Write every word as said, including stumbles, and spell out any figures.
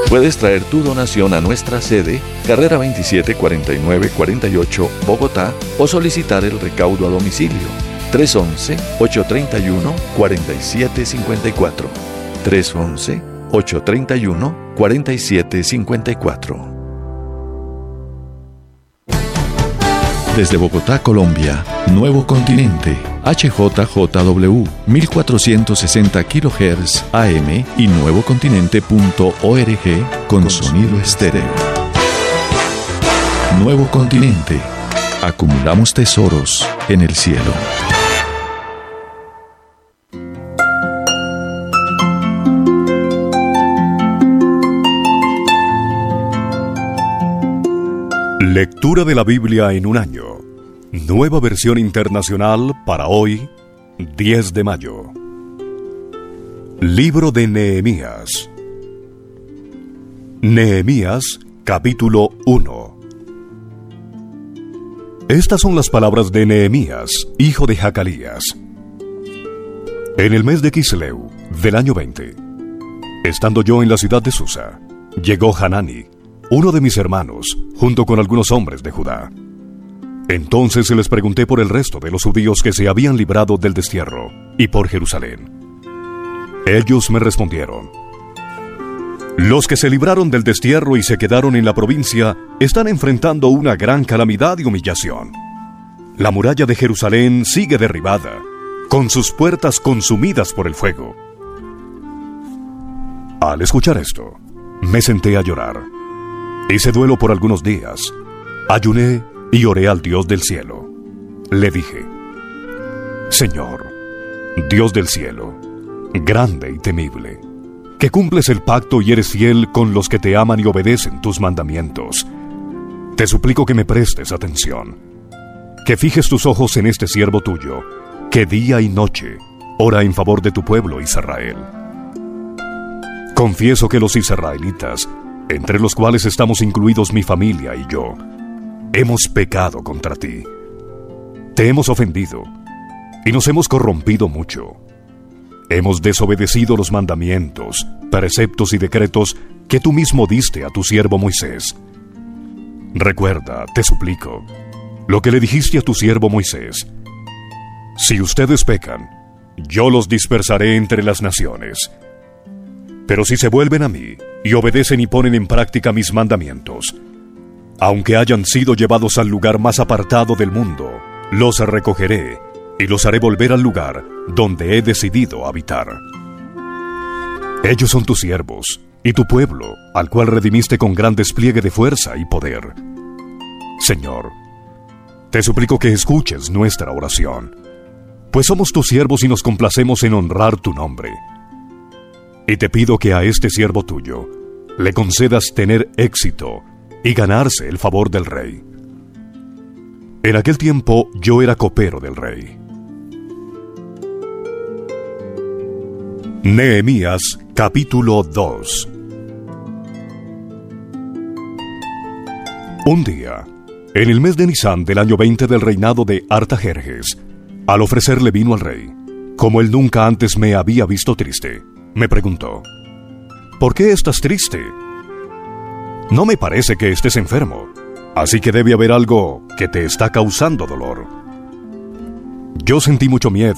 Puedes traer tu donación a nuestra sede, Carrera veintisiete cuarenta y nueve cuarenta y ocho, Bogotá, o solicitar el recaudo a domicilio. tres once, ocho treinta y uno, cuarenta y siete cincuenta y cuatro. tres once, ocho treinta y uno, cuarenta y siete cincuenta y cuatro. Desde Bogotá, Colombia, Nuevo Continente, H J J W, mil cuatrocientos sesenta kilohertz A M y nuevocontinente punto org con sonido estéreo. Nuevo Continente. Acumulamos tesoros en el cielo. Lectura de la Biblia en un año. Nueva versión internacional para hoy, diez de mayo. Libro de Nehemías. Nehemías, capítulo uno. Estas son las palabras de Nehemías, hijo de Jacalías. En el mes de Quisleu, del año veinte, estando yo en la ciudad de Susa, llegó Hanani, uno de mis hermanos, junto con algunos hombres de Judá. Entonces les pregunté por el resto de los judíos que se habían librado del destierro, y por Jerusalén. Ellos me respondieron: los que se libraron del destierro y se quedaron en la provincia están enfrentando una gran calamidad y humillación. La muralla de Jerusalén sigue derribada, con sus puertas consumidas por el fuego. Al escuchar esto, me senté a llorar. Hice duelo por algunos días. Ayuné y oré al Dios del cielo. Le dije: Señor, Dios del cielo, grande y temible, que cumples el pacto y eres fiel con los que te aman y obedecen tus mandamientos, te suplico que me prestes atención, que fijes tus ojos en este siervo tuyo, que día y noche ora en favor de tu pueblo Israel. Confieso que los israelitas, entre los cuales estamos incluidos mi familia y yo, hemos pecado contra ti. Te hemos ofendido y nos hemos corrompido mucho. Hemos desobedecido los mandamientos, preceptos y decretos que tú mismo diste a tu siervo Moisés. Recuerda, te suplico, lo que le dijiste a tu siervo Moisés: si ustedes pecan, yo los dispersaré entre las naciones. Pero si se vuelven a mí y obedecen y ponen en práctica mis mandamientos, aunque hayan sido llevados al lugar más apartado del mundo, los recogeré y los haré volver al lugar donde he decidido habitar. Ellos son tus siervos y tu pueblo, al cual redimiste con gran despliegue de fuerza y poder. Señor, te suplico que escuches nuestra oración, pues somos tus siervos y nos complacemos en honrar tu nombre. Y te pido que a este siervo tuyo le concedas tener éxito y ganarse el favor del rey. En aquel tiempo yo era copero del rey. Nehemías, capítulo dos. Un día, en el mes de Nisán del año veinte del reinado de Artajerjes, al ofrecerle vino al rey, como él nunca antes me había visto triste, me preguntó: ¿por qué estás triste? No me parece que estés enfermo, así que debe haber algo que te está causando dolor. Yo sentí mucho miedo